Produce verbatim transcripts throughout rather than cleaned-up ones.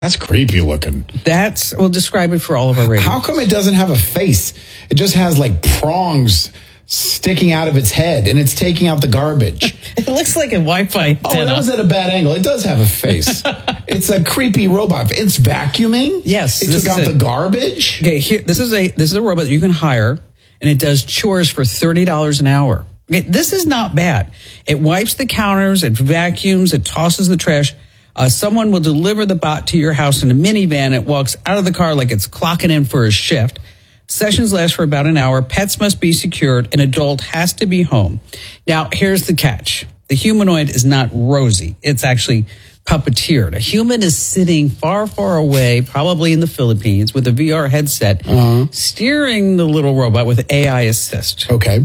That's creepy looking. That's, we'll describe it for all of our ratings. How come it doesn't have a face? It just has like prongs sticking out of its head, and it's taking out the garbage. It looks like a Wi-Fi antenna. Oh, that was at a bad angle. It does have a face. It's a creepy robot. It's vacuuming? Yes. It took out the garbage? Okay, here, this is a this is a robot that you can hire, and it does chores for thirty dollars an hour. Okay, this is not bad. It wipes the counters, it vacuums, it tosses the trash. Uh, someone will deliver the bot to your house in a minivan. It walks out of the car like it's clocking in for a shift. Sessions last for about an hour. Pets must be secured. An adult has to be home. Now, here's the catch. The humanoid is not Rosie. It's actually puppeteered. A human is sitting far, far away, probably in the Philippines, with a V R headset, uh-huh. steering the little robot with A I assist. Okay.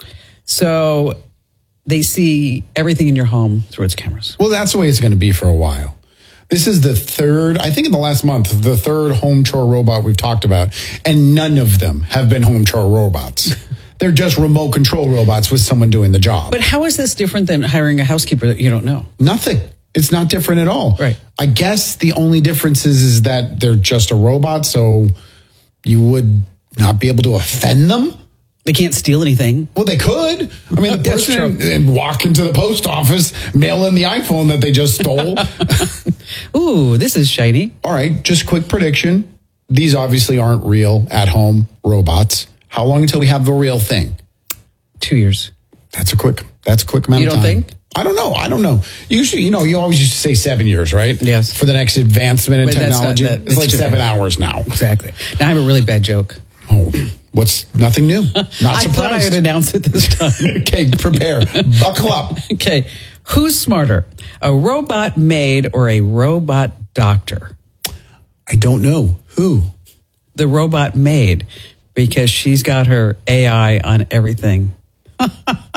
So they see everything in your home through its cameras. Well, that's the way it's going to be for a while. This is the third, I think in the last month, the third home chore robot we've talked about, and none of them have been home chore robots. They're just remote control robots with someone doing the job. But how is this different than hiring a housekeeper that you don't know? Nothing. It's not different at all. Right. I guess the only difference is, is that they're just a robot, so you would not be able to offend them. They can't steal anything. Well, they could. I mean, the person and walk into the post office, mail in the iPhone that they just stole. Ooh, this is shiny. All right, just quick prediction. These obviously aren't real at-home robots. How long until we have the real thing? Two years. That's a quick. That's a quick amount you of time. You don't think? I don't know. I don't know. Usually, you know, you always used to say seven years, right? Yes. For the next advancement in but technology, not, that, it's like seven bad. hours now. Exactly. Now I have a really bad joke. Oh, what's nothing new? Not surprised. I thought I would announce it this time. Okay, prepare. Buckle up. Okay. Who's smarter, a robot maid or a robot doctor? I don't know. Who? The robot maid, because she's got her A I on everything. Does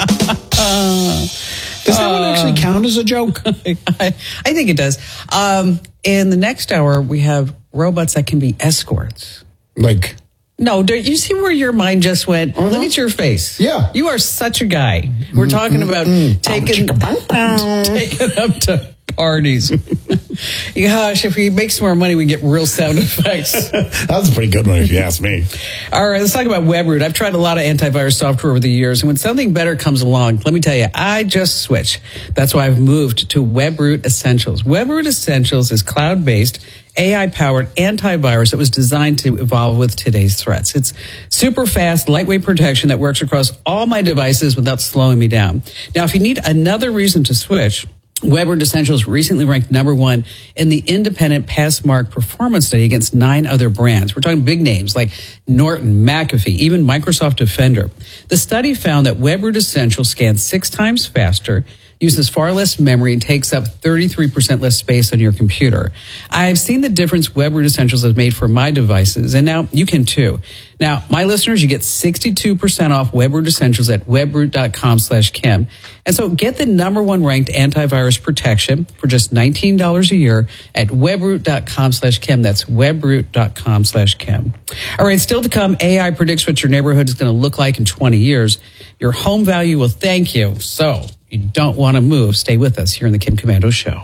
that one actually count as a joke? I, I think it does. Um, in the next hour, we have robots that can be escorts. Like... No, do you see where your mind just went? Uh-huh. Look at your face. Yeah. You are such a guy. We're talking about mm-hmm. taking, taking up to parties. Gosh, if we make some more money, we get real sound effects. That's a pretty good one if you ask me. All right, let's talk about WebRoot. I've tried a lot of antivirus software over the years, and when something better comes along, let me tell you, I just switch. That's why I've moved to WebRoot Essentials. WebRoot Essentials is cloud-based, A I-powered antivirus that was designed to evolve with today's threats. It's super fast, lightweight protection that works across all my devices without slowing me down. Now, if you need another reason to switch, WebRoot Essentials recently ranked number one in the independent Passmark performance study against nine other brands. We're talking big names like Norton, McAfee, even Microsoft Defender. The study found that WebRoot Essentials scans six times faster, uses far less memory, and takes up thirty-three percent less space on your computer. I've seen the difference WebRoot Essentials has made for my devices, and now you can too. Now, my listeners, you get sixty-two percent off WebRoot Essentials at webroot.com slash Kim. And so get the number one ranked antivirus protection for just nineteen dollars a year at webroot.com slash Kim. That's webroot.com slash Kim. All right, still to come, A I predicts what your neighborhood is going to look like in twenty years. Your home value will thank you. So you don't want to move. Stay with us here in the Kim Komando Show.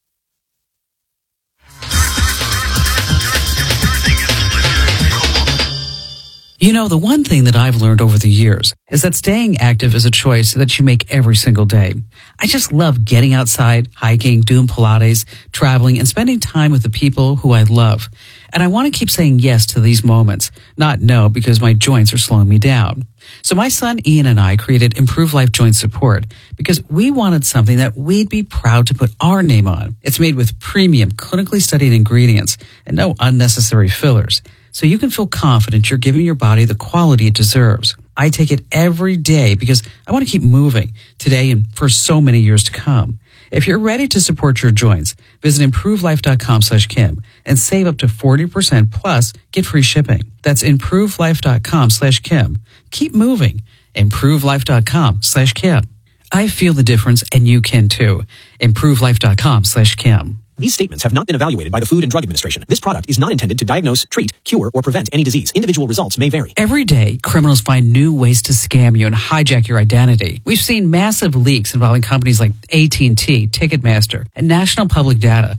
You know, the one thing that I've learned over the years is that staying active is a choice that you make every single day. I just love getting outside, hiking, doing Pilates, traveling, and spending time with the people who I love. And I want to keep saying yes to these moments, not no, because my joints are slowing me down. So my son Ian and I created Improve Life Joint Support because we wanted something that we'd be proud to put our name on. It's made with premium, clinically studied ingredients and no unnecessary fillers. So you can feel confident you're giving your body the quality it deserves. I take it every day because I want to keep moving today and for so many years to come. If you're ready to support your joints, visit improvelife.com slash Kim and save up to forty percent plus get free shipping. That's improvelife.com slash Kim. Keep moving. Improvelife.com slash Kim. I feel the difference and you can too. Improvelife.com slash Kim. These statements have not been evaluated by the Food and Drug Administration. This product is not intended to diagnose, treat, cure, or prevent any disease. Individual results may vary. Every day, criminals find new ways to scam you and hijack your identity. We've seen massive leaks involving companies like A T and T, Ticketmaster, and National Public Data.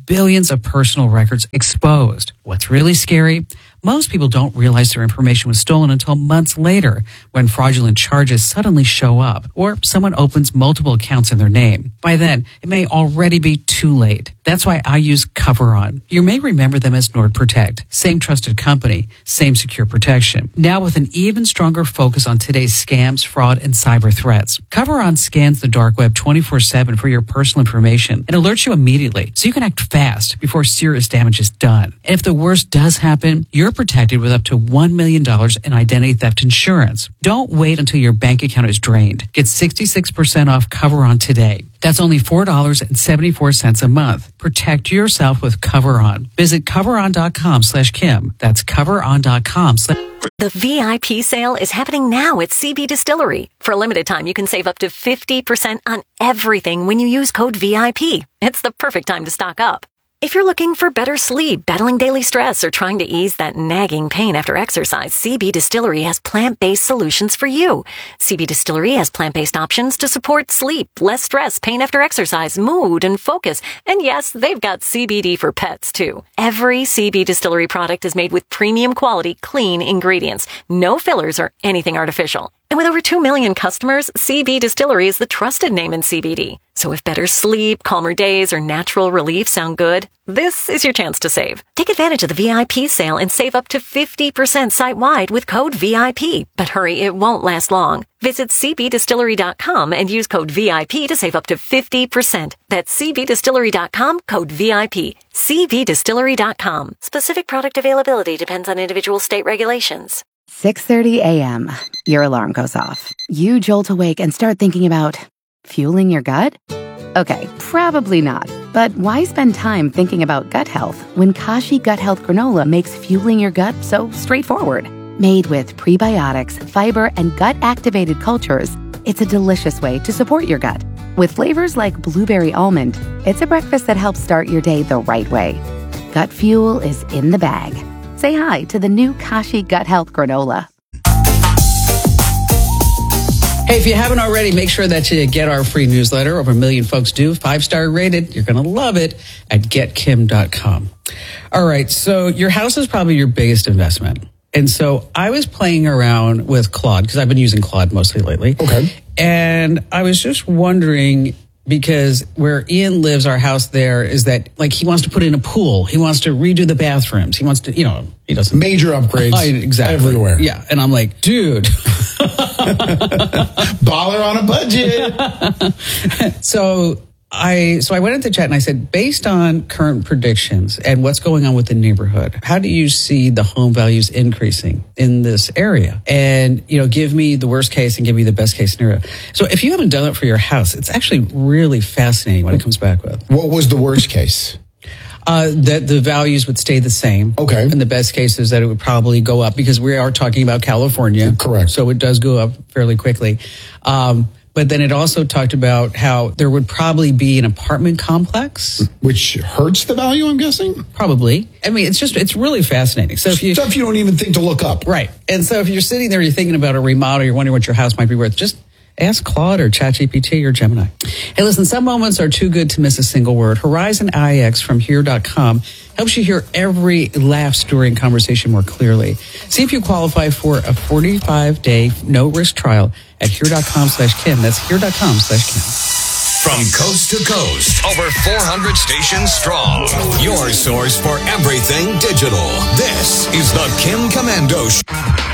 billions of personal records exposed. What's really scary? Most people don't realize their information was stolen until months later when fraudulent charges suddenly show up or someone opens multiple accounts in their name. By then, it may already be too late. That's why I use CoverOn. You may remember them as NordProtect. Same trusted company, same secure protection. Now with an even stronger focus on today's scams, fraud, and cyber threats. CoverOn scans the dark web twenty-four seven for your personal information and alerts you immediately so you can act fast before serious damage is done. And if the worst does happen, you're protected with up to one million dollars in identity theft insurance. Don't wait until your bank account is drained. Get sixty-six percent off CoverOn today. That's only four dollars and seventy-four cents a month. Protect yourself with CoverOn. Visit coveron.com slash Kim. That's coveron.com slash The V I P sale is happening now at C B Distillery. For a limited time, you can save up to fifty percent on everything when you use code V I P. It's the perfect time to stock up. If you're looking for better sleep, battling daily stress, or trying to ease that nagging pain after exercise, C B Distillery has plant-based solutions for you. C B Distillery has plant-based options to support sleep, less stress, pain after exercise, mood, and focus. And yes, they've got C B D for pets, too. Every C B Distillery product is made with premium quality, clean ingredients. No fillers or anything artificial. And with over two million customers, C B Distillery is the trusted name in C B D. So if better sleep, calmer days, or natural relief sound good, this is your chance to save. Take advantage of the V I P sale and save up to fifty percent site-wide with code V I P. But hurry, it won't last long. Visit c b distillery dot com and use code V I P to save up to fifty percent. That's c b distillery dot com, code V I P. c b distillery dot com. Specific product availability depends on individual state regulations. six thirty a.m. Your alarm goes off. You jolt awake and start thinking about fueling your gut? Okay, probably not. But why spend time thinking about gut health when Kashi Gut Health Granola makes fueling your gut so straightforward? Made with prebiotics, fiber, and gut-activated cultures, it's a delicious way to support your gut. With flavors like blueberry almond, it's a breakfast that helps start your day the right way. Gut fuel is in the bag. Say hi to the new Kashi Gut Health Granola. Hey, if you haven't already, make sure that you get our free newsletter. Over a million folks do. Five-star rated. You're going to love it at get kim dot com. All right. So your house is probably your biggest investment. And so I was playing around with Claude because I've been using Claude mostly lately. Okay. And I was just wondering, because where Ian lives, our house there, is that like he wants to put in a pool. He wants to redo the bathrooms. He wants to, you know, he doesn't. Major upgrades I, exactly. everywhere. Yeah. And I'm like, dude. Baller on a budget. so I so I went into chat and I said, based on current predictions and what's going on with the neighborhood, how do you see the home values increasing in this area? And, you know, give me the worst case and give me the best case scenario. So if you haven't done it for your house, it's actually really fascinating what it comes back with. What was the worst case? Uh, that the values would stay the same. Okay. And the best case is that it would probably go up because we are talking about California. Correct. So it does go up fairly quickly. Um, but then it also talked about how there would probably be an apartment complex. Which hurts the value, I'm guessing? Probably. I mean, it's just, it's really fascinating. So if you, Stuff you don't even think to look up. right. And so if you're sitting there, you're thinking about a remodel, you're wondering what your house might be worth, just ask Claude or ChatGPT or Gemini. Hey, listen, some moments are too good to miss a single word. Horizon I X from here dot com helps you hear every laugh, story, and conversation more clearly. See if you qualify for a forty-five day no-risk trial at here dot com slash Kim. That's here dot com slash Kim. From coast to coast, over four hundred stations strong. Your source for everything digital. This is the Kim Komando Show.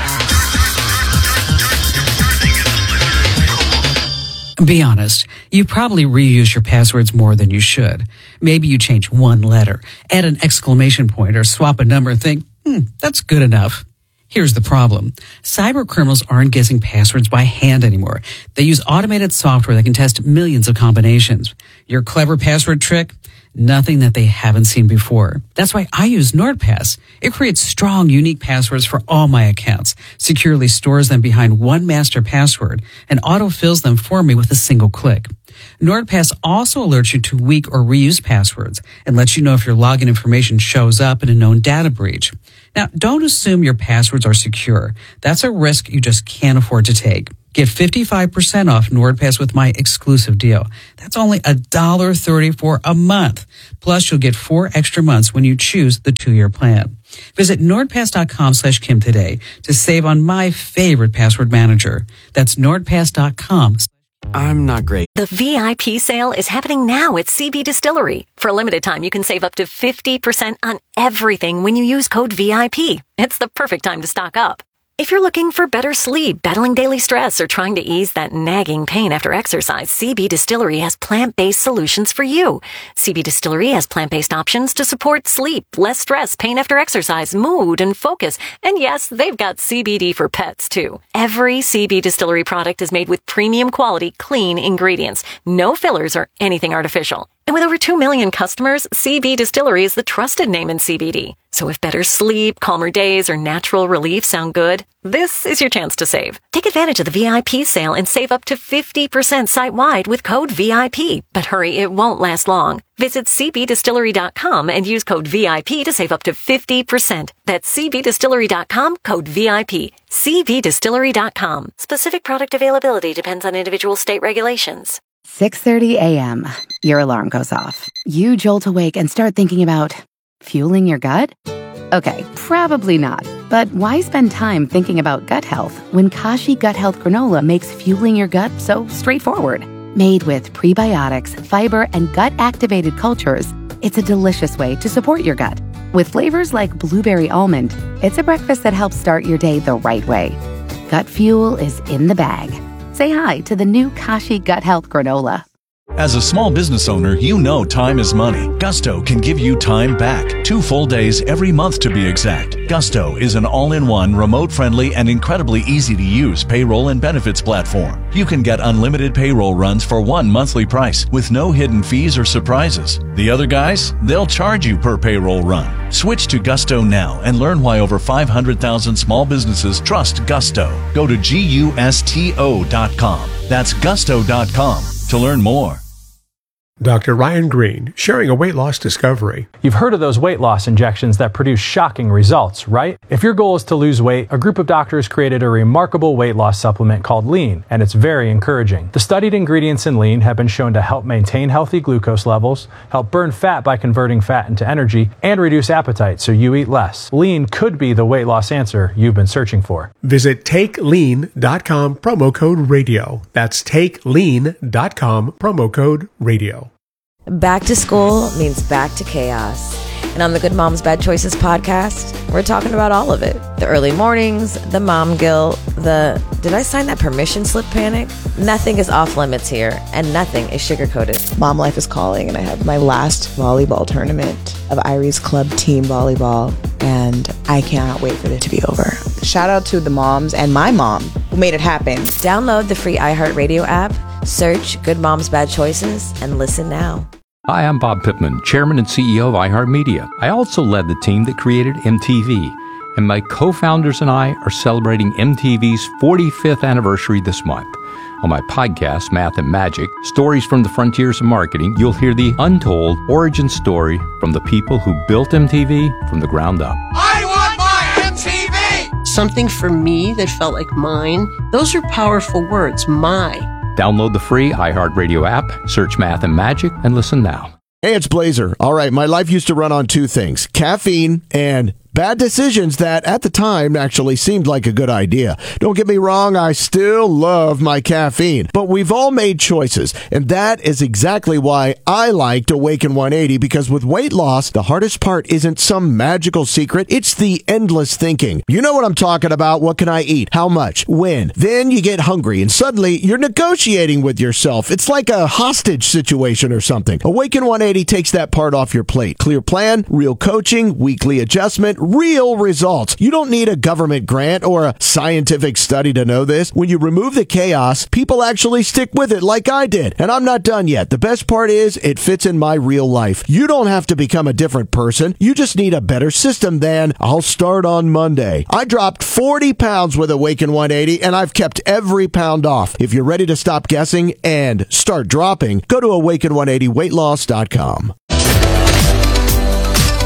Be honest, you probably reuse your passwords more than you should. Maybe you change one letter, add an exclamation point, or swap a number and think, hmm, that's good enough. Here's the problem. Cyber criminals aren't guessing passwords by hand anymore. They use automated software that can test millions of combinations. Your clever password trick? Nothing that they haven't seen before. That's why I use NordPass. It creates strong, unique passwords for all my accounts, securely stores them behind one master password, and autofills them for me with a single click. NordPass also alerts you to weak or reused passwords and lets you know if your login information shows up in a known data breach. Now, don't assume your passwords are secure. That's a risk you just can't afford to take. Get fifty-five percent off NordPass with my exclusive deal. That's only one dollar thirty-four a month. Plus, you'll get four extra months when you choose the two-year plan. Visit nordpass.com slash Kim today to save on my favorite password manager. That's nordpass dot com. I'm not great. The V I P sale is happening now at C B Distillery. For a limited time, you can save up to fifty percent on everything when you use code V I P. It's the perfect time to stock up. If you're looking for better sleep, battling daily stress, or trying to ease that nagging pain after exercise, C B Distillery has plant-based solutions for you. C B Distillery has plant-based options to support sleep, less stress, pain after exercise, mood, and focus. And yes, they've got C B D for pets, too. Every C B Distillery product is made with premium quality, clean ingredients. No fillers or anything artificial. And with over two million customers, C B Distillery is the trusted name in C B D. So if better sleep, calmer days, or natural relief sound good, this is your chance to save. Take advantage of the V I P sale and save up to fifty percent site-wide with code V I P. But hurry, it won't last long. Visit c b distillery dot com and use code V I P to save up to fifty percent. That's c b distillery dot com, code V I P. c b distillery dot com. Specific product availability depends on individual state regulations. six thirty a.m. Your alarm goes off. You jolt awake and start thinking about fueling your gut? Okay, probably not. But why spend time thinking about gut health when Kashi Gut Health Granola makes fueling your gut so straightforward? Made with prebiotics, fiber, and gut-activated cultures, it's a delicious way to support your gut. With flavors like blueberry almond, it's a breakfast that helps start your day the right way. Gut fuel is in the bag. Say hi to the new Kashi Gut Health Granola. As a small business owner, you know time is money. Gusto can give you time back. Two full days every month to be exact. Gusto is an all-in-one, remote-friendly, and incredibly easy-to-use payroll and benefits platform. You can get unlimited payroll runs for one monthly price with no hidden fees or surprises. The other guys, they'll charge you per payroll run. Switch to Gusto now and learn why over five hundred thousand small businesses trust Gusto. Go to gusto dot com. That's gusto dot com to learn more. Doctor Ryan Green, sharing a weight loss discovery. You've heard of those weight loss injections that produce shocking results, right? If your goal is to lose weight, a group of doctors created a remarkable weight loss supplement called Lean, and it's very encouraging. The studied ingredients in Lean have been shown to help maintain healthy glucose levels, help burn fat by converting fat into energy, and reduce appetite so you eat less. Lean could be the weight loss answer you've been searching for. Visit take lean dot com, promo code radio. That's take lean dot com, promo code radio. Back to school means back to chaos. And on the Good Moms Bad Choices podcast, we're talking about all of it. The early mornings, the mom guilt, the did I sign that permission slip panic? Nothing is off limits here, and nothing is sugar-coated. Mom life is calling, and I have my last volleyball tournament of Irie's Club team volleyball, and I cannot wait for it to be over. Shout out to the moms and my mom who made it happen. Download the free iHeartRadio app, search Good Moms Bad Choices, and listen now. Hi, I'm Bob Pittman, Chairman and C E O of iHeartMedia. I also led the team that created M T V, and my co-founders and I are celebrating M T V's forty-fifth anniversary this month. On my podcast, Math and Magic, Stories from the Frontiers of Marketing, you'll hear the untold origin story from the people who built M T V from the ground up. I want my M T V! Something for me that felt like mine. Those are powerful words, my. Download the free iHeartRadio app, search Math and Magic, and listen now. Hey, it's Blazer. All right, my life used to run on two things, caffeine and bad decisions that at the time actually seemed like a good idea. Don't get me wrong, I still love my caffeine, but we've all made choices, and that is exactly why I liked Awaken one eighty, because with weight loss, the hardest part isn't some magical secret, it's the endless thinking. You know what I'm talking about. What can I eat? How much? When? Then you get hungry, and suddenly you're negotiating with yourself. It's like a hostage situation or something. Awaken one eighty takes that part off your plate. Clear plan, real coaching, weekly adjustment, real results. You don't need a government grant or a scientific study to know this. When you remove the chaos, people actually stick with it like I did. And I'm not done yet. The best part is it fits in my real life. You don't have to become a different person. You just need a better system than I'll start on Monday. I dropped forty pounds with Awaken one eighty, and I've kept every pound off. If you're ready to stop guessing and start dropping, go to awaken one eighty weight loss dot com.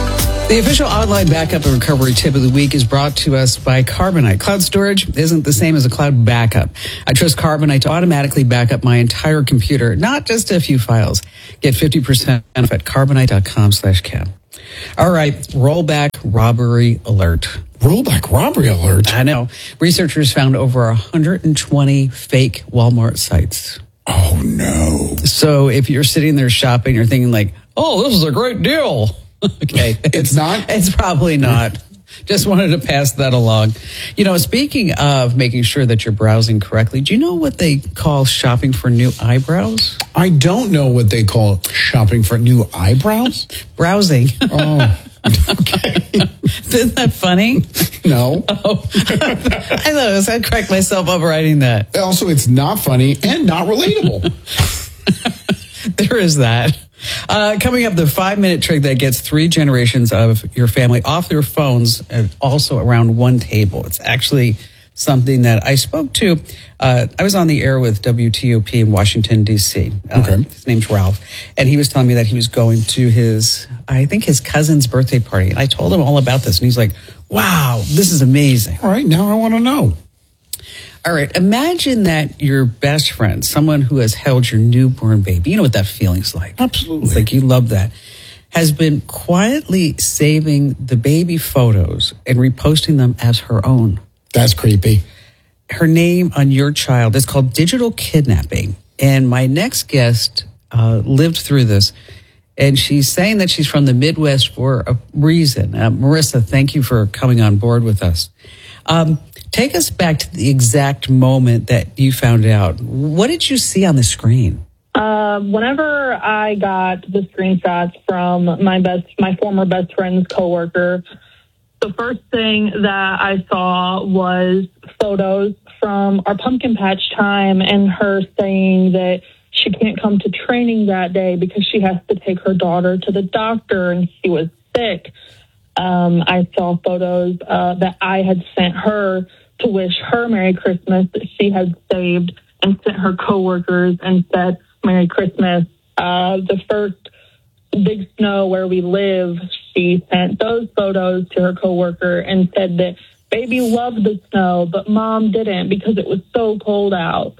The official online backup and recovery tip of the week is brought to us by Carbonite. Cloud storage isn't the same as a cloud backup. I trust Carbonite to automatically back up my entire computer, not just a few files. Get fifty percent off at carbonite.com slash cam. All right, rollback robbery alert. Rollback robbery alert? I know. Researchers found over one hundred twenty fake Walmart sites. Oh, no. So if you're sitting there shopping, you're thinking like, oh, this is a great deal. Okay. It's, it's not? It's probably not. Just wanted to pass that along. You know, speaking of making sure that you're browsing correctly, do you know what they call shopping for new eyebrows? I don't know what they call shopping for new eyebrows. Browsing. Oh, okay. Isn't that funny? No. Oh. I thought I correct myself up writing that. Also, it's not funny and not relatable. There is that. Uh, coming up, the five-minute trick that gets three generations of your family off their phones and also around one table. It's actually something that I spoke to. Uh, I was on the air with W T O P in Washington, D C. Uh, okay. His name's Ralph. And he was telling me that he was going to his, I think, his cousin's birthday party. And I told him all about this. And he's like, wow, this is amazing. All right, now I want to know. All right, imagine that your best friend, someone who has held your newborn baby, you know what that feeling's like. Absolutely. It's like you love that, has been quietly saving the baby photos and reposting them as her own. That's creepy. Her name on your child is called digital kidnapping. And my next guest uh, lived through this. And she's saying that she's from the Midwest for a reason. Uh, Marissa, thank you for coming on board with us. Um, take us back to the exact moment that you found out. What did you see on the screen? Uh, whenever I got the screenshots from my best, my former best friend's coworker, the first thing that I saw was photos from our pumpkin patch time and her saying that she can't come to training that day because she has to take her daughter to the doctor and she was sick. Um, I saw photos uh, that I had sent her to wish her Merry Christmas that she had saved and sent her coworkers and said, Merry Christmas. Uh, the first big snow where we live, she sent those photos to her coworker and said that baby loved the snow, but mom didn't because it was so cold out.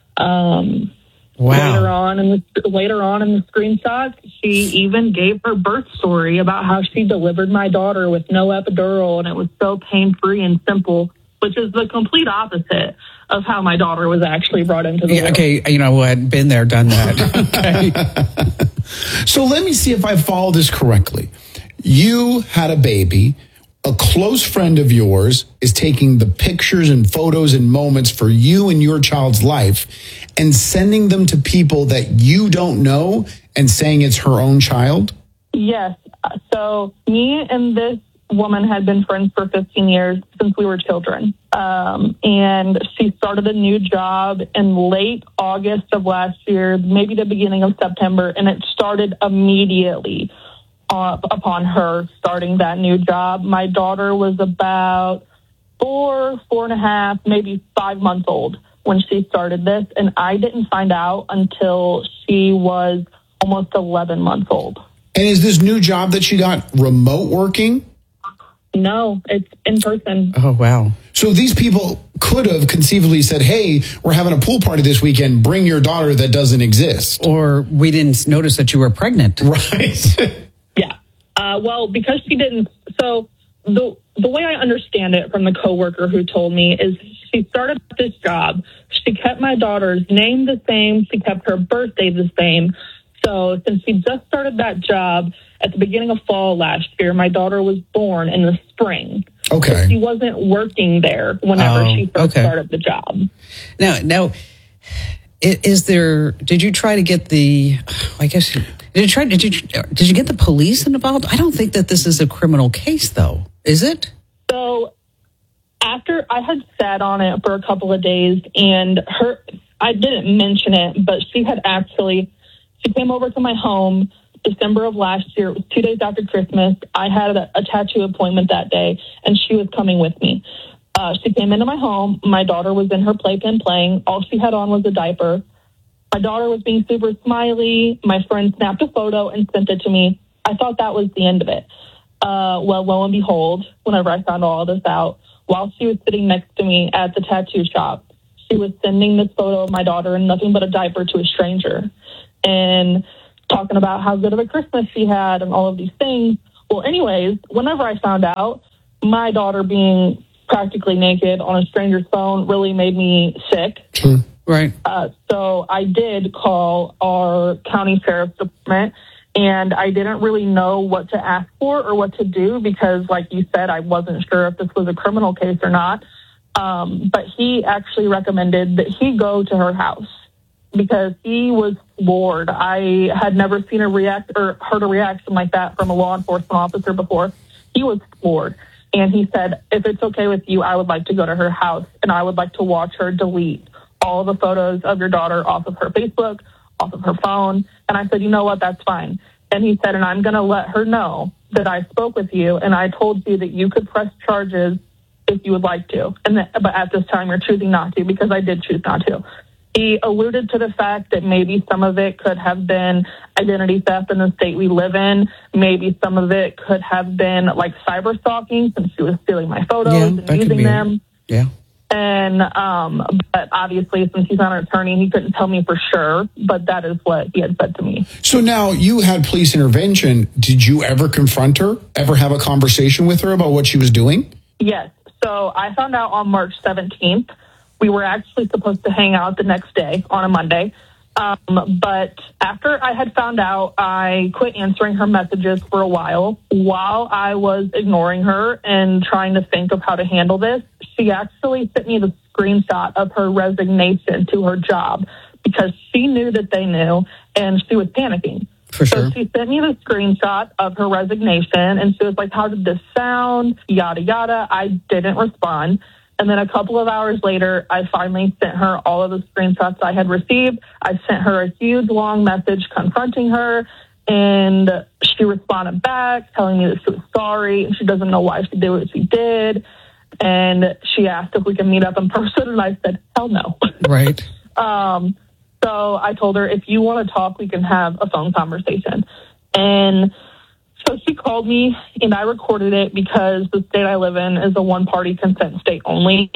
Um, wow. Later on in the later on in the screenshots, she even gave her birth story about how she delivered my daughter with no epidural and it was so pain-free and simple, which is the complete opposite of how my daughter was actually brought into the yeah, world. Okay, you know what? Been there, done that. Okay. So let me see if I follow this correctly. You had a baby. A close friend of yours is taking the pictures and photos and moments for you and your child's life and sending them to people that you don't know and saying it's her own child? Yes. So me and this woman had been friends for fifteen years since we were children. Um, and she started a new job in late August of last year, maybe the beginning of September, and it started immediately uh, upon her starting that new job. My daughter was about four, four and a half, maybe five months old when she started this, and I didn't find out until she was almost eleven months old. And is this new job that she got remote working? No, it's in person. Oh, wow. So these people could have conceivably said, hey, we're having a pool party this weekend. Bring your daughter that doesn't exist. Or we didn't notice that you were pregnant. Right. Yeah. Uh, well, because she didn't. So the the way I understand it from the coworker who told me is she started this job. She kept my daughter's name the same. She kept her birthday the same. So since she just started that job at the beginning of fall last year, my daughter was born in the spring. Okay. So she wasn't working there whenever Oh, she first okay. started the job. Now, now, i- is there? Did you try to get the? I guess did you try? Did you did you get the police involved? I don't think that this is a criminal case, though. Is it? So after I had sat on it for a couple of days, and her, I didn't mention it, but she had actually. She came over to my home December of last year. It was two days after Christmas. I had a, a tattoo appointment that day, and she was coming with me. Uh, she came into my home. My daughter was in her playpen playing. All she had on was a diaper. My daughter was being super smiley. My friend snapped a photo and sent it to me. I thought that was the end of it. Uh, well, lo and behold, whenever I found all this out, while she was sitting next to me at the tattoo shop, she was sending this photo of my daughter in nothing but a diaper to a stranger and talking about how good of a Christmas she had and all of these things. Well, anyways, whenever I found out, my daughter being practically naked on a stranger's phone really made me sick. True. Right. Uh, so I did call our county sheriff's department, and I didn't really know what to ask for or what to do because, like you said, I wasn't sure if this was a criminal case or not. Um, but he actually recommended that he go to her house because he was floored. I had never seen a react or heard a reaction like that from a law enforcement officer before. He was floored. And he said, if it's okay with you, I would like to go to her house and I would like to watch her delete all the photos of your daughter off of her Facebook, off of her phone. And I said, you know what, that's fine. And he said, and I'm going to let her know that I spoke with you and I told you that you could press charges if you would like to. And that, but at this time, you're choosing not to because I did choose not to. He alluded to the fact that maybe some of it could have been identity theft in the state we live in. Maybe some of it could have been like cyber stalking since she was stealing my photos Yeah, and that could using be- them. Yeah. And, um, but obviously since he's not an attorney, he couldn't tell me for sure, but that is what he had said to me. So now you had police intervention. Did you ever confront her? Ever have a conversation with her about what she was doing? Yes. So I found out on March seventeenth. We were actually supposed to hang out the next day on a Monday. Um, but after I had found out, I quit answering her messages for a while. While I was ignoring her and trying to think of how to handle this, she actually sent me the screenshot of her resignation to her job because she knew that they knew and she was panicking. For sure. So she sent me the screenshot of her resignation and she was like, how did this sound? Yada, yada. I didn't respond. And then a couple of hours later, I finally sent her all of the screenshots I had received. I sent her a huge, long message confronting her, and she responded back, telling me that she was sorry, and she doesn't know why she did what she did. And she asked if we could meet up in person, and I said, hell no. Right. um, so I told her, if you want to talk, we can have a phone conversation. And so she called me, and I recorded it because the state I live in is a one-party consent state only.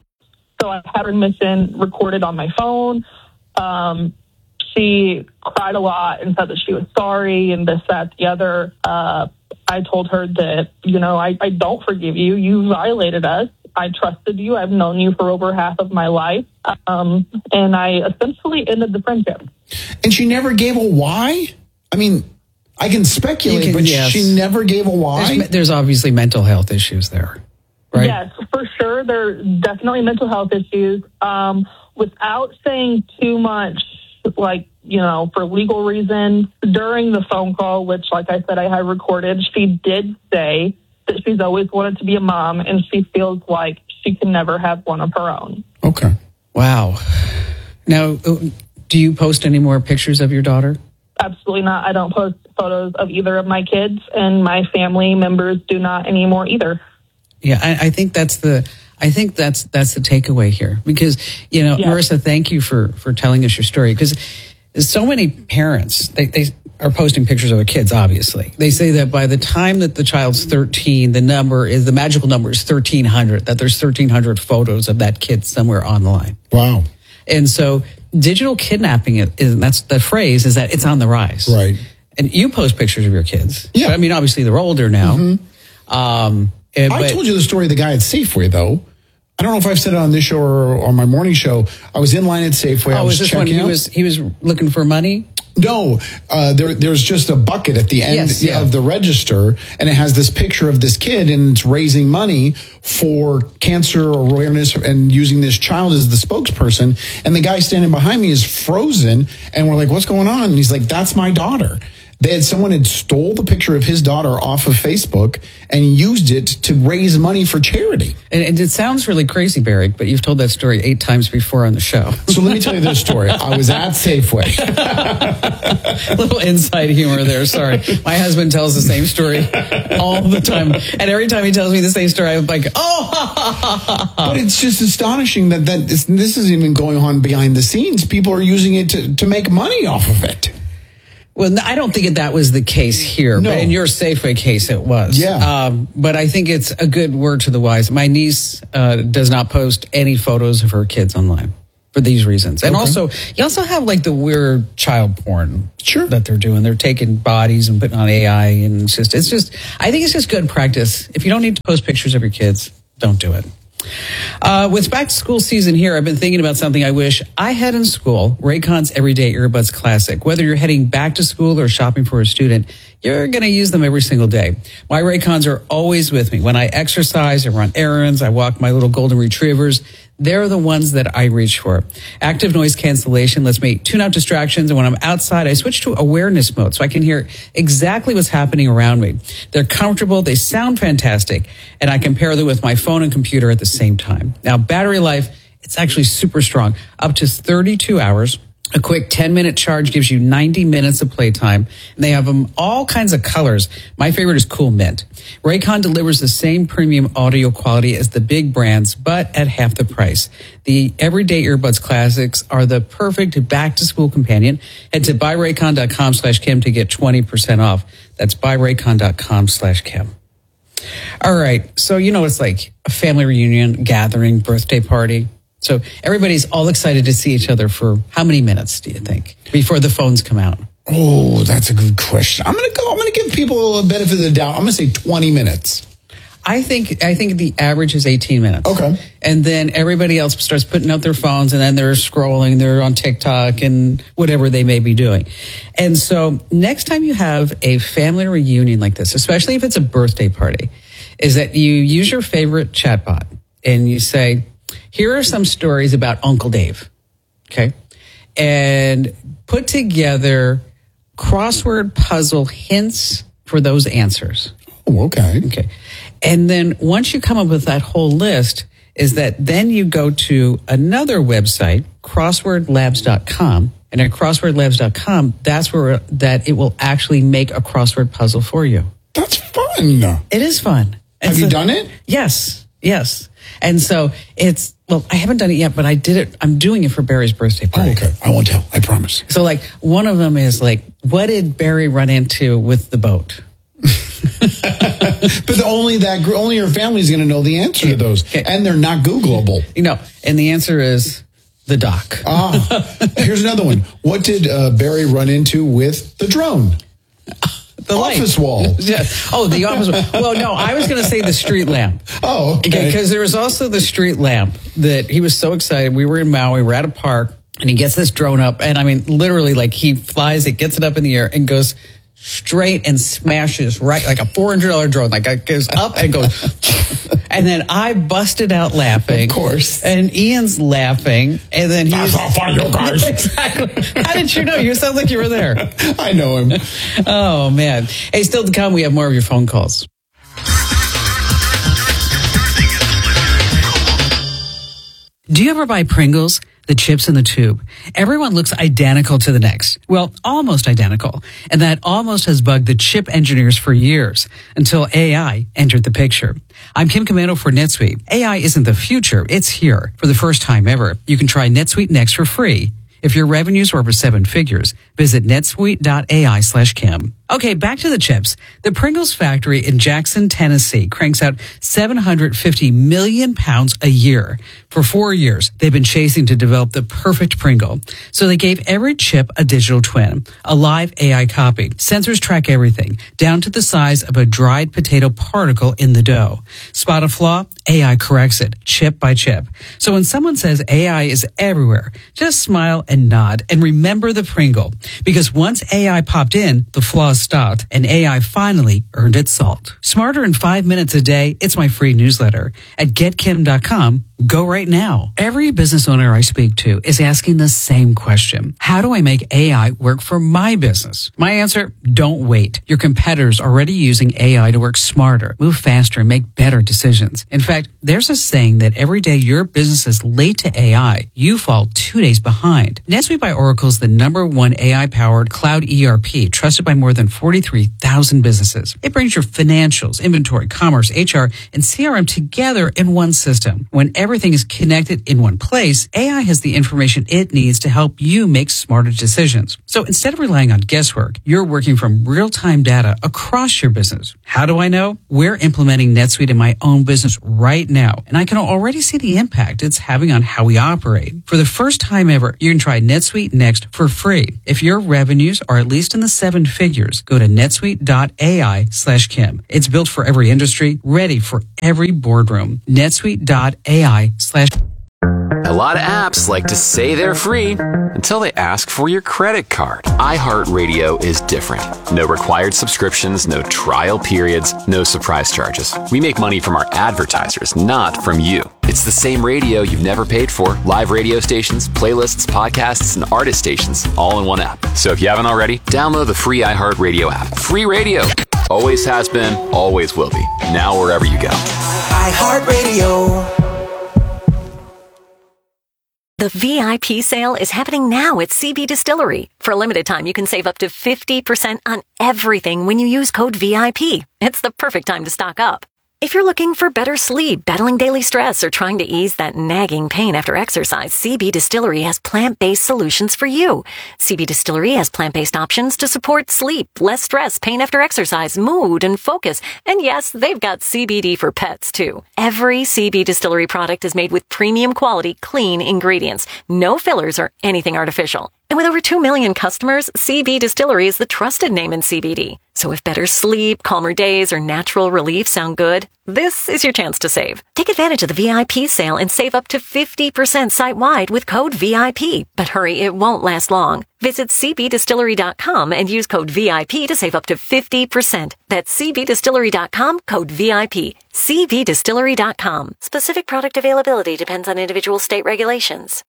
So I had permission recorded on my phone. Um, she cried a lot and said that she was sorry and this, that, the other. Uh, I told her that, you know, I, I don't forgive you. You violated us. I trusted you. I've known you for over half of my life. Um, and I essentially ended the friendship. And she never gave a why? I mean, I can speculate, You can- but yes. she never gave a why? There's, there's obviously mental health issues there, right? Yes, for sure. There are definitely mental health issues. Um, without saying too much, like, you know, for legal reasons, during the phone call, which, like I said, I had recorded, she did say that she's always wanted to be a mom and she feels like she can never have one of her own. Okay. Wow. Now, do you post any more pictures of your daughter? Absolutely not. I don't post photos of either of my kids, and my family members do not anymore either. Yeah, I, I think that's the I think that's that's the takeaway here because you know, Yes. Marissa, thank you for for telling us your story because so many parents they they are posting pictures of their kids. Obviously, they say that by the time that the child's thirteen, the number is the magical number is thirteen hundred. That there's thirteen hundred photos of that kid somewhere online. Wow. And so digital kidnapping is that's the phrase is that it's on the rise. Right. And you post pictures of your kids. Yeah. But, I mean, obviously they're older now. Mm-hmm. Um, eh, I but- told you the story of the guy at Safeway, though. I don't know if I've said it on this show or on my morning show. I was in line at Safeway. I Oh, was is this when checking he out. was he was looking for money? No, uh, there, there's just a bucket at the end Yes, yeah. of the register, and it has this picture of this kid, and it's raising money for cancer awareness and using this child as the spokesperson. And the guy standing behind me is frozen, and we're like, "What's going on?" And he's like, "That's my daughter." They had someone had stole the picture of his daughter off of Facebook and used it to raise money for charity. And, and it sounds really crazy, Barry, but you've told that story eight times before on the show. So let me tell you this story. I was at Safeway. A little inside humor there. Sorry. My husband tells the same story all the time. And every time he tells me the same story, I'm like, oh, But it's just astonishing that, that this, this is even going on behind the scenes. People are using it to, to make money off of it. Well, I don't think that, that was the case here, No. but in your Safeway case, it was. Yeah. Um, but I think it's a good word to the wise. My niece uh, does not post any photos of her kids online for these reasons. And Okay. also, you also have like the weird child porn Sure. that they're doing. They're taking bodies and putting on A I, and it's just, it's just, I think it's just good practice. If you don't need to post pictures of your kids, don't do it. Uh, with back to school season here, I've been thinking about something I wish I had in school, Raycon's Everyday Earbuds Classic. Whether you're heading back to school or shopping for a student, you're going to use them every single day. My Raycons are always with me. When I exercise, I run errands, I walk my little golden retrievers, they're the ones that I reach for. Active noise cancellation lets me tune out distractions, and when I'm outside, I switch to awareness mode so I can hear exactly what's happening around me. They're comfortable, they sound fantastic, and I can pair them with my phone and computer at the same time. Now, battery life, it's actually super strong, up to thirty-two hours. A quick ten-minute charge gives you ninety minutes of playtime, and they have them all kinds of colors. My favorite is Cool Mint. Raycon delivers the same premium audio quality as the big brands, but at half the price. The Everyday Earbuds Classics are the perfect back-to-school companion. Head to buyraycon.com slash Kim to get twenty percent off. That's buyraycon.com slash Kim. All right, so you know it's like a family reunion, gathering, birthday party. So everybody's all excited to see each other for how many minutes, do you think, before the phones come out? Oh, that's a good question. I'm going to go, I'm going to give people a benefit of the doubt. I'm going to say twenty minutes. I think I think the average is eighteen minutes. Okay. And then everybody else starts putting out their phones, and then they're scrolling, they're on TikTok and whatever they may be doing. And so next time you have a family reunion like this, especially if it's a birthday party, is that you use your favorite chatbot and you say, here are some stories about Uncle Dave, okay? And put together crossword puzzle hints for those answers. Oh, okay. Okay. And then once you come up with that whole list, is that then you go to another website, crossword labs dot com. And at crossword labs dot com, that's where that it will actually make a crossword puzzle for you. That's fun. It is fun. And Have you so- done it? Yes. Yes. And so it's, well, I haven't done it yet, but I did it. I'm doing it for Barry's birthday party. Oh, okay. I won't tell. I promise. So like one of them is like, what did Barry run into with the boat? But the, only that gr- only your family's going to know the answer to those, and they're not Googleable. You know, and the answer is the dock. Ah, here's another one. What did uh, Barry run into with the drone? The office light. wall. Yeah. Oh, the office wall. Well, no, I was going to say the street lamp. Oh, okay. Because there was also the street lamp that he was so excited. We were in Maui, we're at a park, and he gets this drone up. And I mean, literally, like he flies it, gets it up in the air, and goes straight and smashes right, like a four hundred dollars drone. Like it goes up and goes. And then I busted out laughing. Of course. And Ian's laughing. And then he's. That's not funny, you guys. Exactly. How did you know? You sound like you were there. I know him. Oh, man. Hey, still to come, we have more of your phone calls. Do you ever buy Pringles? The chips in the tube. Everyone looks identical to the next. Well, almost identical. And that almost has bugged the chip engineers for years until A I entered the picture. I'm Kim Commando for NetSuite. A I isn't the future. It's here. For the first time ever, you can try NetSuite Next for free. If your revenues are over seven figures, visit netsuite.ai slash Kim. Okay, back to the chips. The Pringles factory in Jackson, Tennessee cranks out seven hundred fifty million pounds a year. For four years, they've been chasing to develop the perfect Pringle. So they gave every chip a digital twin, a live A I copy. Sensors track everything, down to the size of a dried potato particle in the dough. Spot a flaw? A I corrects it, chip by chip. So when someone says A I is everywhere, just smile and nod and remember the Pringle. Because once A I popped in, the flaws stopped and A I finally earned its salt. Smarter in five minutes a day, it's my free newsletter. At get kim dot com, go right now. Every business owner I speak to is asking the same question. How do I make A I work for my business? My answer, don't wait. Your competitors are already using A I to work smarter, move faster, and make better decisions. In fact, there's a saying that every day your business is late to A I, you fall two days behind. NetSuite by Oracle is the number one A I-powered cloud E R P, trusted by more than forty-three thousand businesses. It brings your financials, inventory, commerce, H R, and C R M together in one system. Whenever everything is connected in one place, A I has the information it needs to help you make smarter decisions. So instead of relying on guesswork, you're working from real-time data across your business. How do I know? We're implementing NetSuite in my own business right now, and I can already see the impact it's having on how we operate. For the first time ever, you can try NetSuite Next for free. If your revenues are at least in the seven figures, go to netsuite.ai slash Kim. It's built for every industry, ready for every boardroom. netsuite.ai slash A lot of apps like to say they're free until they ask for your credit card. iHeartRadio is different. No required subscriptions, no trial periods, no surprise charges. We make money from our advertisers, not from you. It's the same radio you've never paid for. Live radio stations, playlists, podcasts, and artist stations all in one app. So if you haven't already, download the free iHeartRadio app. Free radio. Always has been, always will be. Now wherever you go. iHeartRadio. The V I P sale is happening now at C B Distillery. For a limited time, you can save up to fifty percent on everything when you use code V I P. It's the perfect time to stock up. If you're looking for better sleep, battling daily stress, or trying to ease that nagging pain after exercise, C B Distillery has plant-based solutions for you. C B Distillery has plant-based options to support sleep, less stress, pain after exercise, mood, and focus. And yes, they've got C B D for pets, too. Every C B Distillery product is made with premium quality, clean ingredients. No fillers or anything artificial. And with over two million customers, C B Distillery is the trusted name in C B D. So if better sleep, calmer days, or natural relief sound good, this is your chance to save. Take advantage of the V I P sale and save up to fifty percent site-wide with code V I P. But hurry, it won't last long. Visit c b distillery dot com and use code V I P to save up to fifty percent. That's c b distillery dot com, code V I P. c b distillery dot com. Specific product availability depends on individual state regulations.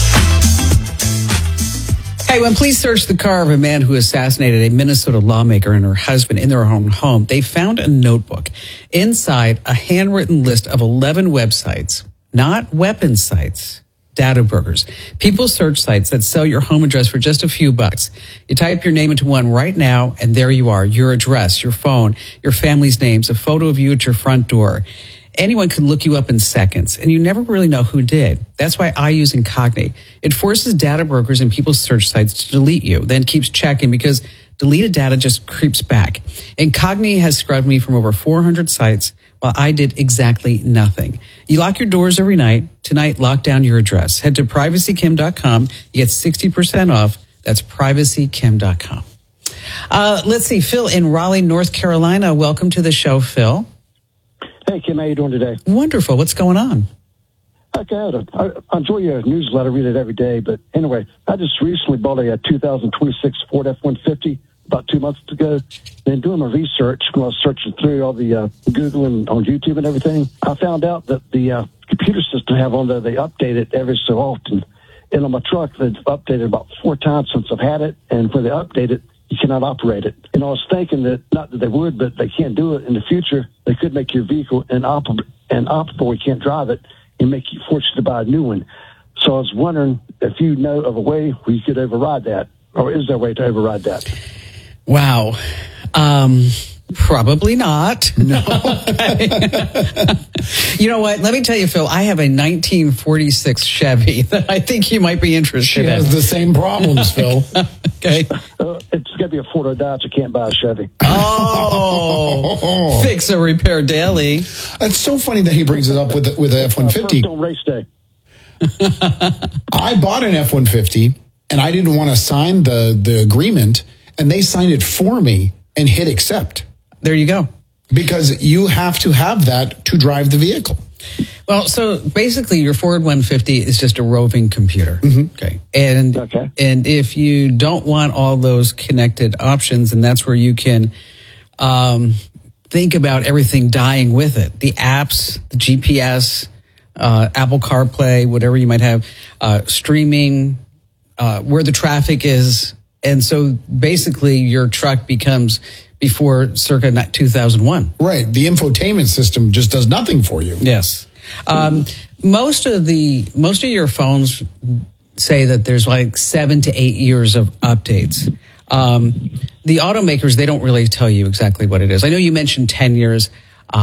Hey, when police searched the car of a man who assassinated a Minnesota lawmaker and her husband in their own home, they found a notebook. Inside, a handwritten list of eleven websites, not weapon sites, data brokers, people search sites that sell your home address for just a few bucks. You type your name into one right now, and there you are, your address, your phone, your family's names, a photo of you at your front door. Anyone can look you up in seconds, and you never really know who did. That's why I use Incogni. It forces data brokers and people's search sites to delete you, then keeps checking because deleted data just creeps back. Incogni has scrubbed me from over four hundred sites while I did exactly nothing. You lock your doors every night. Tonight, lock down your address. Head to privacy kim dot com. You get sixty percent off. That's privacy kim dot com. Uh, let's see. Phil in Raleigh, North Carolina. Welcome to the show, Phil. Hey, Kim, how you doing today? Wonderful. What's going on? Okay, I, I enjoy your newsletter, read it every day. But anyway, I just recently bought a, a two thousand twenty-six Ford F one fifty about two months ago. Then doing my research, when I was searching through all the uh, Google and on YouTube and everything, I found out that the uh, computer system I have on there, they update it every so often. And on my truck, they've updated about four times since I've had it. And when they update it, you cannot operate it. And I was thinking that, not that they would, but they can't do it in the future. They could make your vehicle inoperable, inoperable. You can't drive it and make you forced to buy a new one. So I was wondering if you know of a way where you could override that, or is there a way to override that? Wow. Um, probably not. No. You know what? Let me tell you, Phil, I have a nineteen forty-six Chevy that I think you might be interested she in. She has the same problems, Phil. Okay. Uh, it's got to be a Ford or Dodge. I can't buy a Chevy. Oh, fix or repair daily. It's so funny that he brings it up with the, with the F one fifty. Uh, first on race day. I bought an F one fifty, and I didn't want to sign the, the agreement, and they signed it for me and hit accept. There you go. Because you have to have that to drive the vehicle. Well, so basically your Ford one fifty is just a roving computer. Mm-hmm. Okay. And, okay. And if you don't want all those connected options, and that's where you can um, think about everything dying with it. The apps, the G P S, uh, Apple CarPlay, whatever you might have, uh, streaming, uh, where the traffic is. And so basically your truck becomes before circa two thousand one. Right. The infotainment system just does nothing for you. Yes. Um, most of the, most of your phones say that there's like seven to eight years of updates. Um, the automakers, they don't really tell you exactly what it is. I know you mentioned ten years. Uh,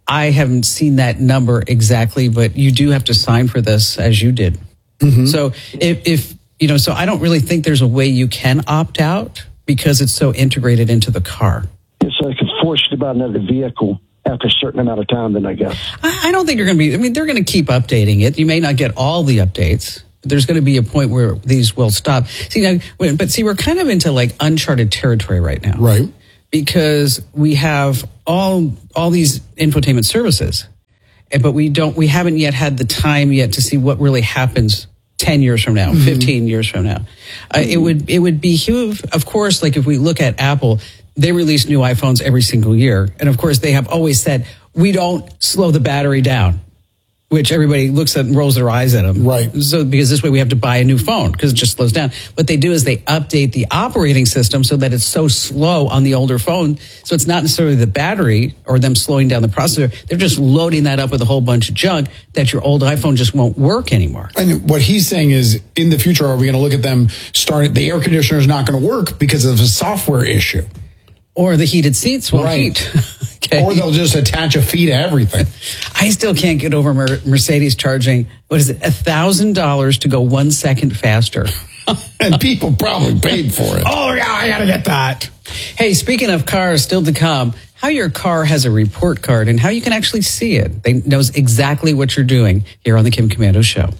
I haven't seen that number exactly, but you do have to sign for this as you did. Mm-hmm. So if, if, you know, so I don't really think there's a way you can opt out because it's so integrated into the car. Yeah, so they can force you to buy another vehicle after a certain amount of time, then I guess. I, I don't think you're going to be, I mean, they're going to keep updating it. You may not get all the updates. There's going to be a point where these will stop. See, now, but see, we're kind of into like uncharted territory right now. Right. Because we have all all these infotainment services, but we don't we haven't yet had the time yet to see what really happens ten years from now, mm-hmm. fifteen years from now. Uh, it would it would be huge. Of course, like if we look at Apple, they release new iPhones every single year, and of course they have always said we don't slow the battery down, which everybody looks at and rolls their eyes at them. Right. So because this way we have to buy a new phone because it just slows down. What they do is they update the operating system so that it's so slow on the older phone. So it's not necessarily the battery or them slowing down the processor. They're just loading that up with a whole bunch of junk that your old iPhone just won't work anymore. And what he's saying is in the future, are we going to look at them start, the air conditioner is not going to work because of a software issue. Or the heated seats won't right. heat. Okay. Or they'll just attach a fee to everything. I still can't get over Mer- Mercedes charging, what is it, one thousand dollars to go one second faster. And people probably paid for it. Oh, yeah, I got to get that. Hey, speaking of cars, still to come, how your car has a report card and how you can actually see it. They knows exactly what you're doing here on the Kim Komando Show.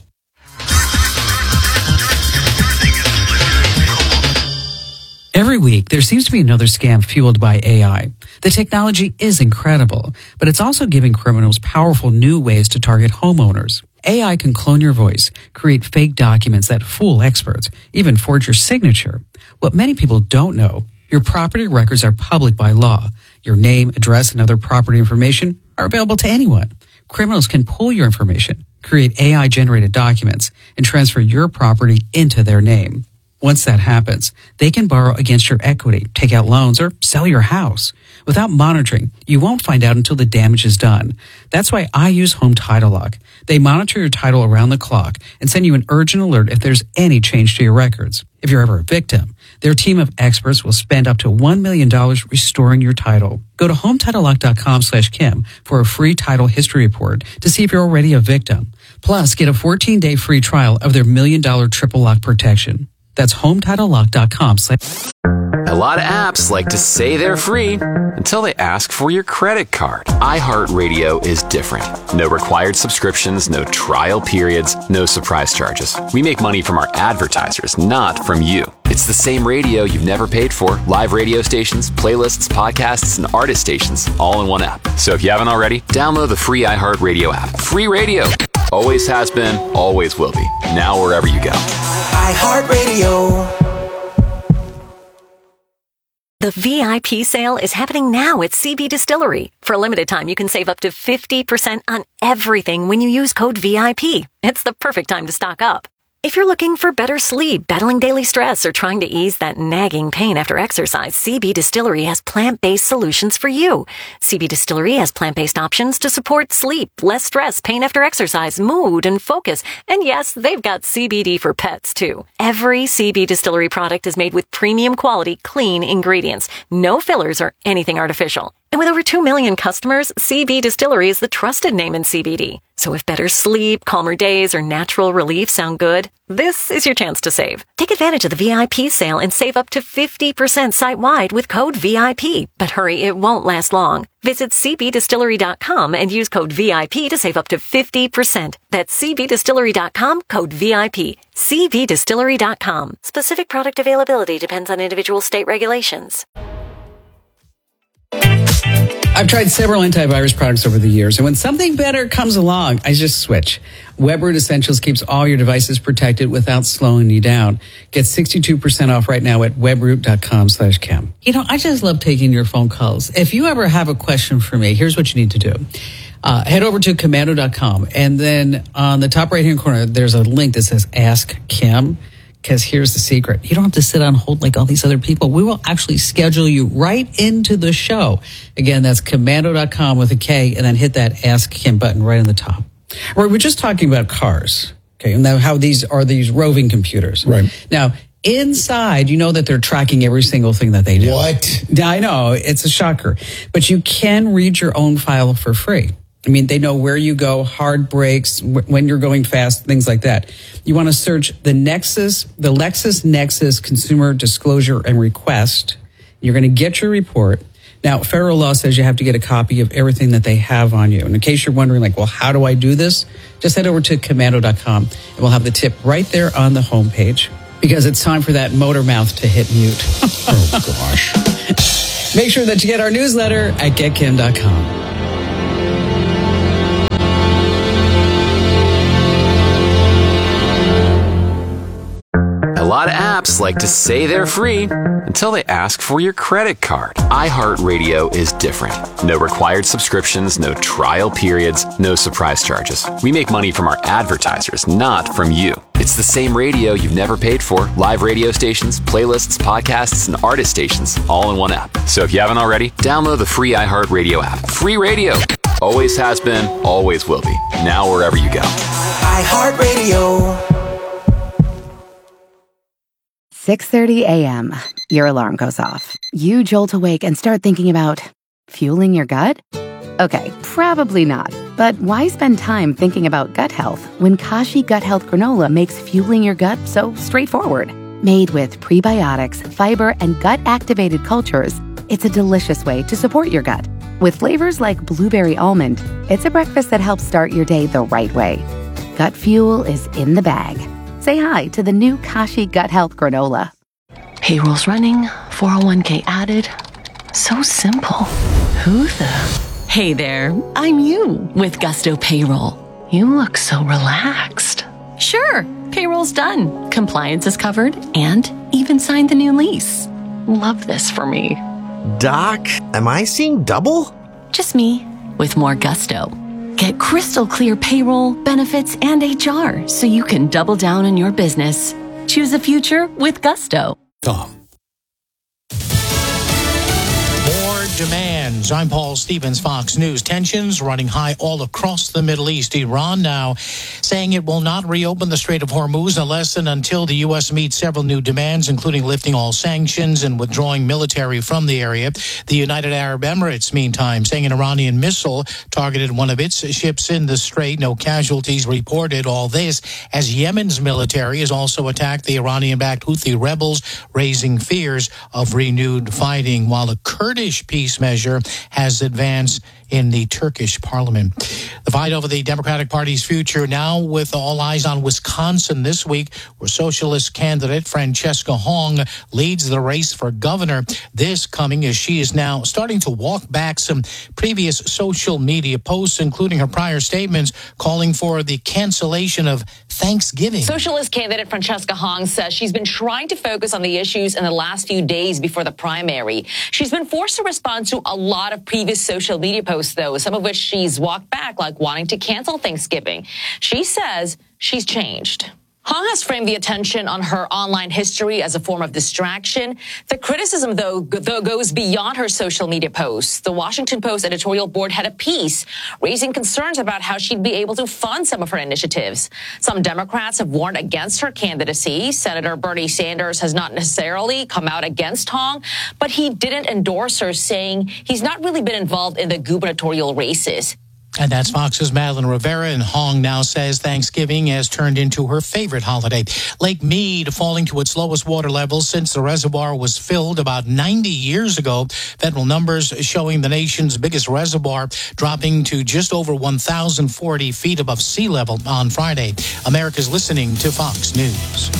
Every week, there seems to be another scam fueled by A I. The technology is incredible, but it's also giving criminals powerful new ways to target homeowners. A I can clone your voice, create fake documents that fool experts, even forge your signature. What many people don't know, your property records are public by law. Your name, address, and other property information are available to anyone. Criminals can pull your information, create A I-generated documents, and transfer your property into their name. Once that happens, they can borrow against your equity, take out loans, or sell your house. Without monitoring, you won't find out until the damage is done. That's why I use Home Title Lock. They monitor your title around the clock and send you an urgent alert if there's any change to your records. If you're ever a victim, their team of experts will spend up to one million dollars restoring your title. Go to HometitleLock.com slash Kim for a free title history report to see if you're already a victim. Plus, get a fourteen-day free trial of their million dollar triple lock protection. That's HometitleLock.com. A lot of apps like to say they're free until they ask for your credit card. iHeartRadio is different. No required subscriptions, no trial periods, no surprise charges. We make money from our advertisers, not from you. It's the same radio you've never paid for. Live radio stations, playlists, podcasts, and artist stations all in one app. So if you haven't already, download the free iHeartRadio app. Free radio. Always has been, always will be. Now wherever you go. iHeartRadio. The V I P sale is happening now at C B Distillery. For a limited time, you can save up to fifty percent on everything when you use code V I P. It's the perfect time to stock up. If you're looking for better sleep, battling daily stress, or trying to ease that nagging pain after exercise, C B Distillery has plant-based solutions for you. C B Distillery has plant-based options to support sleep, less stress, pain after exercise, mood, and focus. And yes, they've got C B D for pets, too. Every C B Distillery product is made with premium quality, clean ingredients. No fillers or anything artificial. And with over two million customers, C B Distillery is the trusted name in C B D. So if better sleep, calmer days, or natural relief sound good, this is your chance to save. Take advantage of the V I P sale and save up to fifty percent site-wide with code V I P. But hurry, it won't last long. Visit C B Distillery dot com and use code V I P to save up to fifty percent. That's C B Distillery dot com, code V I P. C B Distillery dot com. Specific product availability depends on individual state regulations. I've tried several antivirus products over the years, and when something better comes along, I just switch. WebRoot Essentials keeps all your devices protected without slowing you down. Get sixty-two percent off right now at webroot.com slash Kim. You know, I just love taking your phone calls. If you ever have a question for me, here's what you need to do. Uh, head over to komando dot com, and then on the top right-hand corner, there's a link that says Ask Kim. Because here's the secret. You don't have to sit on hold like all these other people. We will actually schedule you right into the show. Again, that's komando dot com with a K, and then hit that Ask Kim button right on the top. We're just talking about cars, okay, and now how these are these roving computers. Right. Now, inside, you know that they're tracking every single thing that they do. What? Yeah, I know. It's a shocker. But you can read your own file for free. I mean, they know where you go, hard brakes, when you're going fast, things like that. You want to search the Nexus, the LexisNexis Consumer Disclosure and Request. You're going to get your report. Now, federal law says you have to get a copy of everything that they have on you. And in case you're wondering, like, well, how do I do this? Just head over to komando dot com, and we'll have the tip right there on the homepage, because it's time for that motor mouth to hit mute. Oh, gosh. Make sure that you get our newsletter at get kim dot com. A lot of apps like to say they're free until they ask for your credit card. iHeartRadio is different. No required subscriptions, no trial periods, no surprise charges. We make money from our advertisers, not from you. It's the same radio you've never paid for. Live radio stations, playlists, podcasts, and artist stations, all in one app. So if you haven't already, download the free iHeartRadio app. Free radio. Always has been, always will be. Now wherever you go. iHeartRadio. six thirty a.m. Your alarm goes off. You jolt awake and start thinking about fueling your gut? Okay, probably not. But why spend time thinking about gut health when Kashi Gut Health Granola makes fueling your gut so straightforward? Made with prebiotics, fiber, and gut-activated cultures, it's a delicious way to support your gut. With flavors like blueberry almond, it's a breakfast that helps start your day the right way. Gut fuel is in the bag. Say hi to the new Kashi Gut Health Granola. Payroll's running, four oh one k added. So simple. Who the? Hey there, I'm you with Gusto Payroll. You look so relaxed. Sure, payroll's done. Compliance is covered and even signed the new lease. Love this for me. Doc, am I seeing double? Just me with more gusto. Get crystal clear payroll, benefits, and H R so you can double down on your business. Choose a future with Gusto. Tom. More demands. I'm Paul Stevens, Fox News. Tensions running high all across the Middle East. Iran now saying it will not reopen the Strait of Hormuz unless and until the U S meets several new demands, including lifting all sanctions and withdrawing military from the area. The United Arab Emirates, meantime, saying an Iranian missile targeted one of its ships in the strait. No casualties reported. All this as Yemen's military has also attacked the Iranian-backed Houthi rebels, raising fears of renewed fighting, while a Kurdish peace measure has advanced in the Turkish parliament. The fight over the Democratic Party's future now with all eyes on Wisconsin this week, where socialist candidate Francesca Hong leads the race for governor. This coming as she is now starting to walk back some previous social media posts, including her prior statements calling for the cancellation of Thanksgiving. Socialist candidate Francesca Hong says she's been trying to focus on the issues in the last few days before the primary. She's been forced to respond to a lot of previous social media posts, though, some of which she's walked back, like wanting to cancel Thanksgiving. She says she's changed. Hong has framed the attention on her online history as a form of distraction. The criticism, though, though goes beyond her social media posts. The Washington Post editorial board had a piece raising concerns about how she'd be able to fund some of her initiatives. Some Democrats have warned against her candidacy. Senator Bernie Sanders has not necessarily come out against Hong, but he didn't endorse her, saying he's not really been involved in the gubernatorial races. And that's Fox's Madeline Rivera, and Hong now says Thanksgiving has turned into her favorite holiday. Lake Mead falling to its lowest water level since the reservoir was filled about ninety years ago. Federal numbers showing the nation's biggest reservoir dropping to just over one thousand forty feet above sea level on Friday. America's listening to Fox News.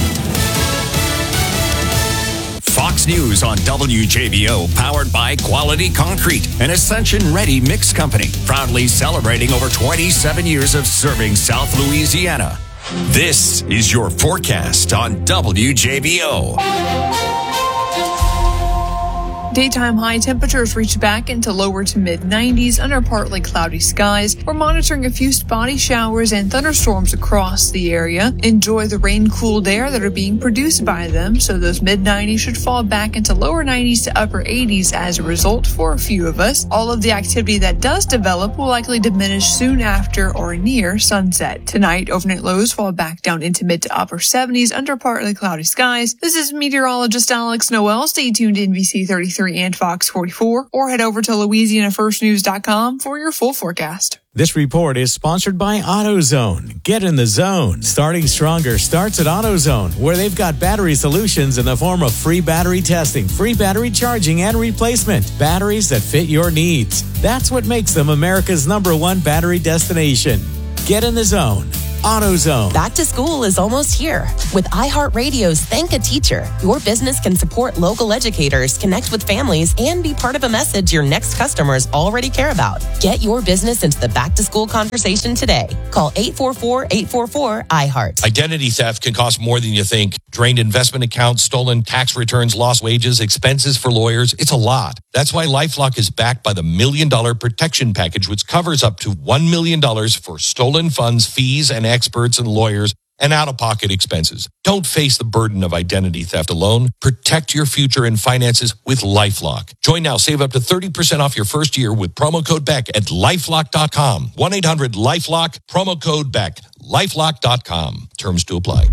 Fox News on W J B O, powered by Quality Concrete, an Ascension-ready mix company, proudly celebrating over twenty-seven years of serving South Louisiana. This is your forecast on W J B O. Daytime high temperatures reach back into lower to mid nineties under partly cloudy skies. We're monitoring a few spotty showers and thunderstorms across the area. Enjoy the rain-cooled air that are being produced by them, so those mid nineties should fall back into lower nineties to upper eighties as a result for a few of us. All of the activity that does develop will likely diminish soon after or near sunset. Tonight, overnight lows fall back down into mid to upper seventies under partly cloudy skies. This is meteorologist Alex Noel. Stay tuned to N B C thirty-three and Fox forty-four, or head over to Louisiana First News dot com for your full forecast. This report is sponsored by AutoZone. Get in the zone. Starting Stronger starts at AutoZone, where they've got battery solutions in the form of free battery testing, free battery charging, and replacement. Batteries that fit your needs. That's what makes them America's number one battery destination. Get in the zone. AutoZone. Back to school is almost here. With iHeartRadio's Thank a Teacher, your business can support local educators, connect with families, and be part of a message your next customers already care about. Get your business into the back to school conversation today. Call eight four four, eight four four, I heart. Identity theft can cost more than you think. Drained investment accounts, stolen tax returns, lost wages, expenses for lawyers. It's a lot. That's why LifeLock is backed by the Million Dollar Protection Package, which covers up to one million dollars for stolen funds, fees, and experts and lawyers, and out-of-pocket expenses. Don't face the burden of identity theft alone. Protect your future and finances with LifeLock. Join now. Save up to thirty percent off your first year with promo code Beck at lifelock dot com. one eight hundred lifelock, promo code Beck. lifelock dot com. Terms to apply.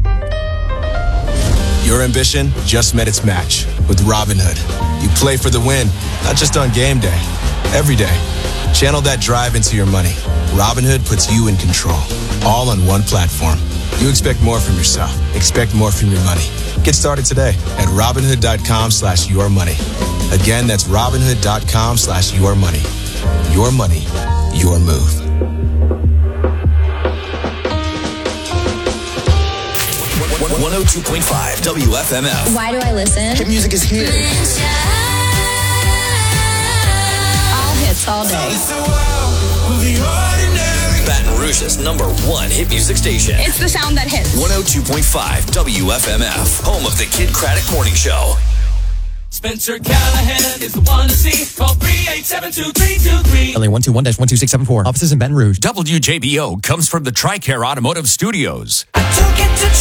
Your ambition just met its match with Robinhood. You play for the win, not just on game day, every day. Channel that drive into your money. Robinhood puts you in control, all on one platform. You expect more from yourself. Expect more from your money. Get started today at Robinhood.com slash your money. Again, that's Robinhood.com slash your money. Your money, your move. one oh two point five W F M F. Why do I listen? Hit music is here. All hits all day. Baton Rouge's number one hit music station. It's the sound that hits. one oh two point five W F M F, home of the Kid Craddock Morning Show. Spencer Callahan is the one to see. Call three eight seven two three two three. L A one two one dash one two six seven four. Offices in Baton Rouge. W J B O comes from the TRICARE Automotive Studios. I took it to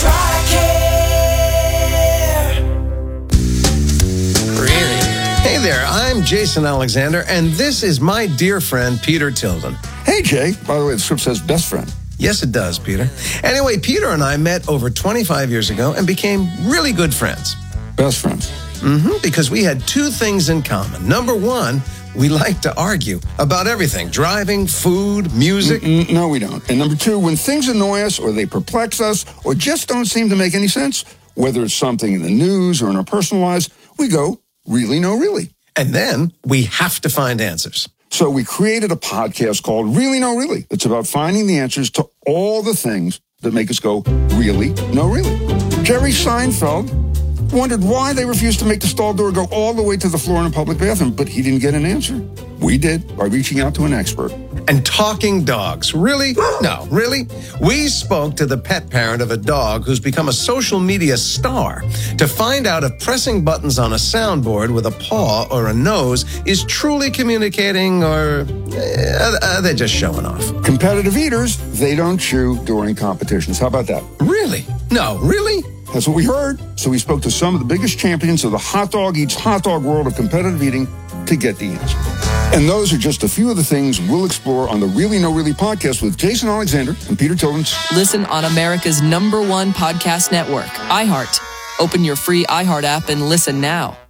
TRICARE. Really? Hey there, I'm Jason Alexander, and this is my dear friend, Peter Tilden. Hey, Jay. By the way, the script says best friend. Yes, it does, Peter. Anyway, Peter and I met over twenty-five years ago and became really good friends. Best friends. Mm-hmm, because we had two things in common. Number one, we like to argue about everything. Driving, food, music. Mm-mm, no, we don't. And number two, when things annoy us or they perplex us or just don't seem to make any sense, whether it's something in the news or in our personal lives, we go, really, no, really. And then we have to find answers. So we created a podcast called Really, No, Really. It's about finding the answers to all the things that make us go, really, no, really. Jerry Seinfeld wondered why they refused to make the stall door go all the way to the floor in a public bathroom, but he didn't get an answer. We did by reaching out to an expert. And talking dogs. Really? No, really? We spoke to the pet parent of a dog who's become a social media star to find out if pressing buttons on a soundboard with a paw or a nose is truly communicating or uh, are they just showing off? Competitive eaters, they don't chew during competitions. How about that? Really? No, really? That's what we heard. So we spoke to some of the biggest champions of the hot dog eats hot dog world of competitive eating to get the answer. And those are just a few of the things we'll explore on the Really No Really podcast with Jason Alexander and Peter Tilden. Listen on America's number one podcast network, iHeart. Open your free iHeart app and listen now.